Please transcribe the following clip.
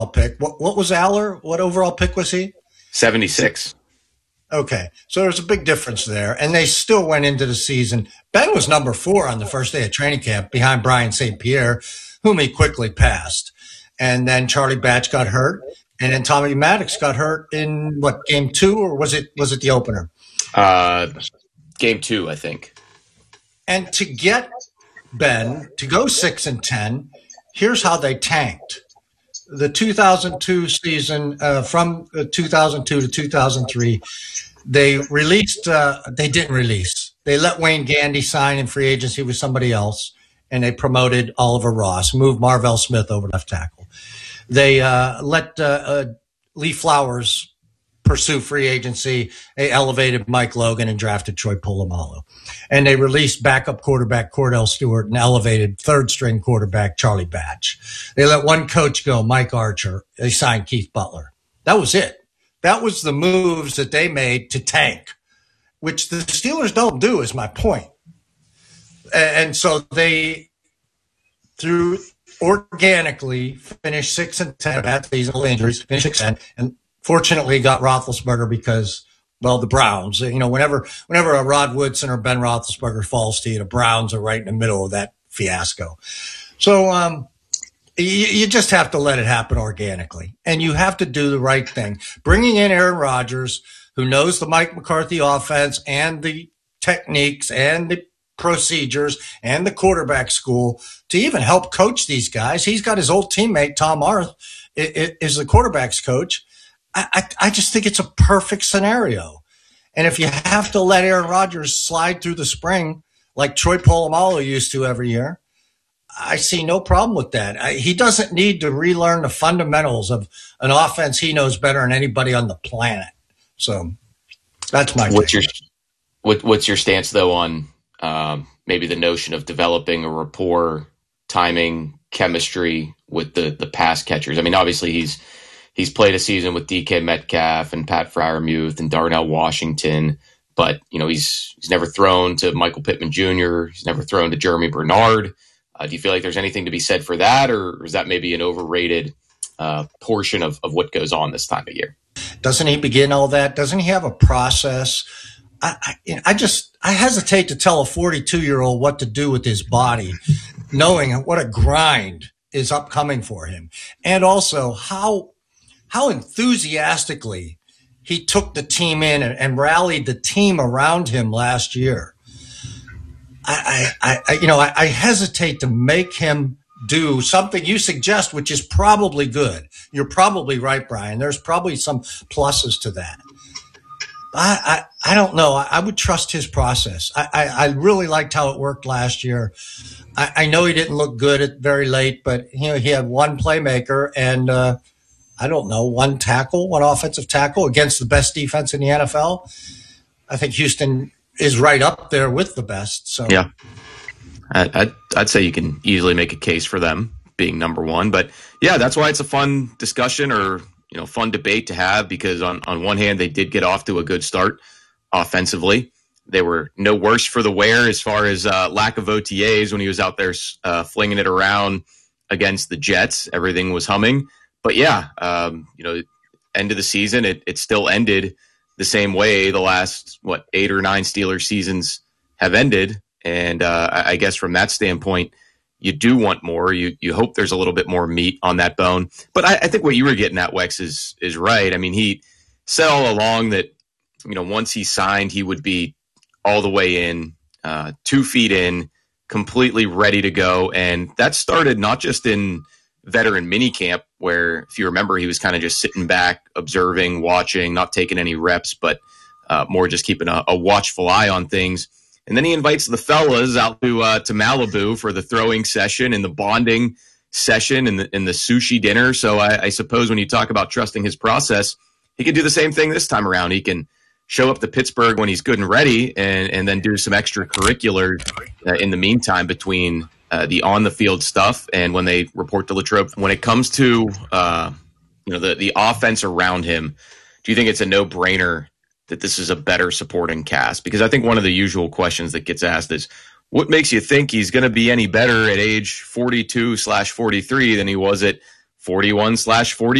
pick. What was Aller? What overall pick was he? 76. Okay, so there's a big difference there, and they still went into the season. Ben was number 4 on the first day of training camp behind Brian St. Pierre, whom he quickly passed. And then Charlie Batch got hurt, and then Tommy Maddox got hurt in game 2, or was it the opener? Game 2, I think. And to get Ben to go 6-10, here's how they tanked. The 2002 season, from 2002 to 2003, they didn't release. They let Wayne Gandy sign in free agency with somebody else, and they promoted Oliver Ross, moved Marvell Smith over left tackle. They let Lee Flowers pursue free agency. They elevated Mike Logan and drafted Troy Polamalu. And they released backup quarterback Cordell Stewart and elevated third-string quarterback Charlie Batch. They let one coach go, Mike Archer. They signed Keith Butler. That was it. That was the moves that they made to tank, which the Steelers don't do, is my point. And so they, through organically, finished 6-10, bad seasonal injuries, finished 6-10, and fortunately got Roethlisberger because, well, the Browns, whenever a Rod Woodson or Ben Roethlisberger falls to you, the Browns are right in the middle of that fiasco. So you just have to let it happen organically, and you have to do the right thing. Bringing in Aaron Rodgers, who knows the Mike McCarthy offense and the techniques and the procedures and the quarterback school to even help coach these guys. He's got his old teammate, Tom Arth, is the quarterback's coach. I just think it's a perfect scenario. And if you have to let Aaron Rodgers slide through the spring like Troy Polamalu used to every year, I see no problem with that. He doesn't need to relearn the fundamentals of an offense he knows better than anybody on the planet. So that's my take. What's your stance, though, on maybe the notion of developing a rapport, timing, chemistry with the pass catchers? I mean, obviously he's played a season with DK Metcalf and Pat Freiermuth and Darnell Washington, but he's never thrown to Michael Pittman Jr. He's never thrown to Jeremy Bernard. Do you feel like there's anything to be said for that, or is that maybe an overrated portion of what goes on this time of year? Doesn't he begin all that? Doesn't he have a process? I hesitate to tell a 42-year-old what to do with his body, knowing what a grind is upcoming for him, and also how enthusiastically he took the team in and rallied the team around him last year. I hesitate to make him do something you suggest, which is probably good. You're probably right, Brian. There's probably some pluses to that. I don't know. I would trust his process. I really liked how it worked last year. I know he didn't look good at very late, but he had one playmaker and one tackle, one offensive tackle against the best defense in the NFL. I think Houston is right up there with the best. So yeah, I'd say you can easily make a case for them being number one. But yeah, that's why it's a fun discussion or fun debate to have, because on one hand they did get off to a good start offensively. They were no worse for the wear as far as lack of OTAs when he was out there flinging it around against the Jets. Everything was humming. But yeah, end of the season, it still ended the same way the last 8 or 9 Steelers seasons have ended, and I guess from that standpoint, you do want more. You hope there's a little bit more meat on that bone. But I think what you were getting at, Wex, is right. I mean, he said all along that once he signed, he would be all the way in, 2 feet in, completely ready to go, and that started not just in veteran minicamp, where, if you remember, he was kind of just sitting back, observing, watching, not taking any reps, but more just keeping a watchful eye on things. And then he invites the fellas out to Malibu for the throwing session and the bonding session and the sushi dinner. So I suppose when you talk about trusting his process, he could do the same thing this time around. He can show up to Pittsburgh when he's good and ready, and then do some extracurriculars in the meantime between the on-the-field stuff and when they report to Latrobe. When it comes to the offense around him, do you think it's a no-brainer that this is a better supporting cast? Because I think one of the usual questions that gets asked is, what makes you think he's going to be any better at age 42/43 than he was at 41/40.